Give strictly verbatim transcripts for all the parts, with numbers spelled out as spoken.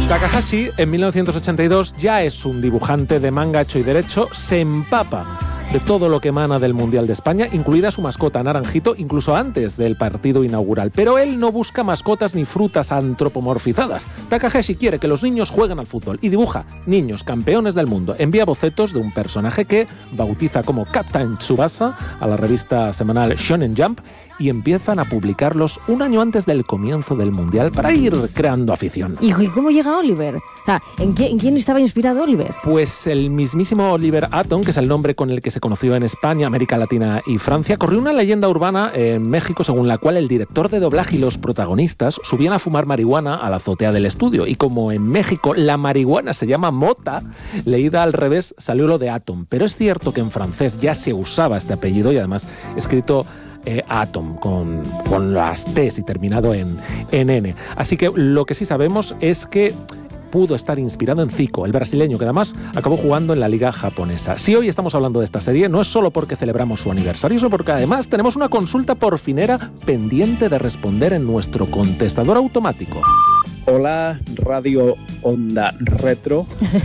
Takahashi, en mil novecientos ochenta y dos, ya es un dibujante de manga hecho y derecho, se empapa de todo lo que emana del Mundial de España, incluida su mascota Naranjito, incluso antes del partido inaugural. Pero él no busca mascotas ni frutas antropomorfizadas. Takahashi quiere que los niños jueguen al fútbol y dibuja niños campeones del mundo. Envía bocetos de un personaje que bautiza como Captain Tsubasa a la revista semanal Shonen Jump y empiezan a publicarlos un año antes del comienzo del Mundial para ir creando afición. ¿Y cómo llega Oliver? O sea, ¿en, qué, ¿En quién estaba inspirado Oliver? Pues el mismísimo Oliver Atom, que es el nombre con el que se conoció en España, América Latina y Francia. Corrió una leyenda urbana en México según la cual el director de doblaje y los protagonistas subían a fumar marihuana a la azotea del estudio. Y como en México la marihuana se llama mota, leída al revés salió lo de Atom. Pero es cierto que en francés ya se usaba este apellido y además escrito Eh, Atom, con, con las T's y terminado en, en N. Así que lo que sí sabemos es que pudo estar inspirado en Zico, el brasileño, que además acabó jugando en la liga japonesa. Si hoy estamos hablando de esta serie, no es solo porque celebramos su aniversario, sino porque además tenemos una consulta porfinera pendiente de responder en nuestro contestador automático. Hola, Radio Onda Retro.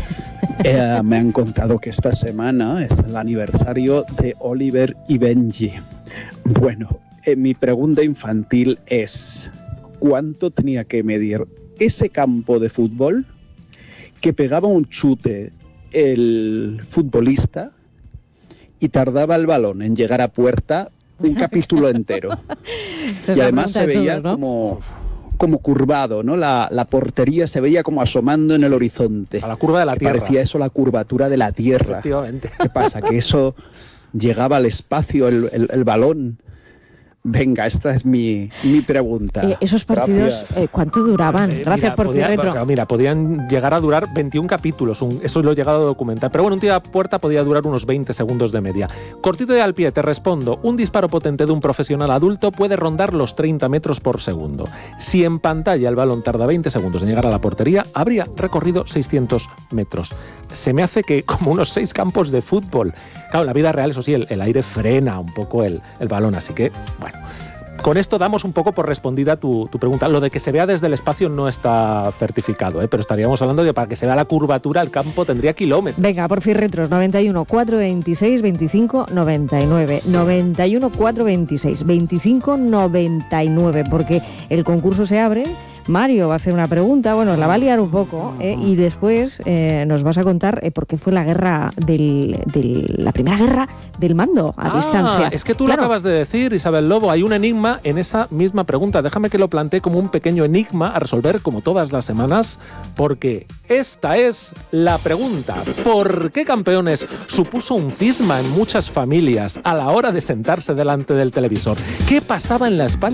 Eh, me han contado que esta semana es el aniversario de Oliver y Benji. Bueno, eh, mi pregunta infantil es: ¿cuánto tenía que medir ese campo de fútbol que pegaba un chute el futbolista y tardaba el balón en llegar a puerta un capítulo entero? Y además se veía todo, ¿no? como... como curvado, ¿no? La, la portería se veía como asomando en el horizonte. A la curva de la Tierra. Parecía eso la curvatura de la Tierra. Efectivamente. ¿Qué pasa? Que eso llegaba al espacio, el, el, el balón. Venga, esta es mi, mi pregunta. Eh, ¿Esos partidos eh, cuánto duraban? Eh, Gracias mira, por podía, Retro. pero Mira, podían llegar a durar veintiún capítulos. Un, eso lo he llegado a documentar. Pero bueno, un tiro a puerta podía durar unos veinte segundos de media. Cortito y al pie, te respondo. Un disparo potente de un profesional adulto puede rondar los treinta metros por segundo. Si en pantalla el balón tarda veinte segundos en llegar a la portería, habría recorrido seiscientos metros. Se me hace que como unos seis campos de fútbol. Claro, en la vida real, eso sí, el, el aire frena un poco el, el balón. Así que, bueno... Con esto damos un poco por respondida tu, tu pregunta. Lo de que se vea desde el espacio no está certificado, ¿eh? Pero estaríamos hablando de que para que se vea la curvatura el campo tendría kilómetros. Venga, por fin Retros, noventa y uno, cuatrocientos veintiséis, veinticinco, noventa y nueve. Sí. noventa y uno, cuatrocientos veintiséis, veinticinco, noventa y nueve, porque el concurso se abre. Mario va a hacer una pregunta, bueno, la va a liar un poco, ¿eh? Y después eh, nos vas a contar eh, por qué fue la guerra del, del la primera guerra del mando a ah, distancia. Es que tú claro. lo acabas de decir, Isabel Lobo, hay un enigma en esa misma pregunta. Déjame que lo plantee como un pequeño enigma a resolver como todas las semanas, porque esta es la pregunta. ¿Por qué Campeones supuso un cisma en muchas familias a la hora de sentarse delante del televisor? ¿Qué pasaba en la España